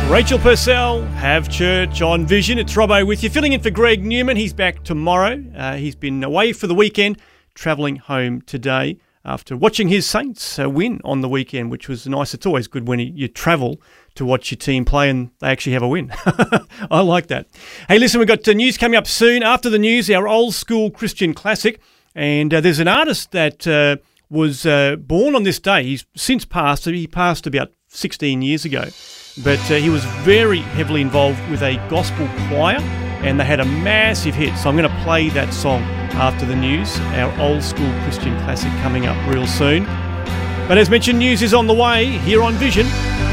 Rachel Purcell, Have Church on Vision. It's Robbo with you, filling in for Greg Newman. He's back tomorrow. He's been away for the weekend, travelling home today after watching his Saints win on the weekend, which was nice. It's always good when you travel to watch your team play and they actually have a win. I like that. Hey, listen, we've got news coming up soon. After the news, our old school Christian classic. And there's an artist that was born on this day. He's since passed. He passed about 16 years ago. But he was very heavily involved with a gospel choir and they had a massive hit. So I'm going to play that song after the news, our old school Christian classic coming up real soon. But as mentioned, news is on the way here on Vision.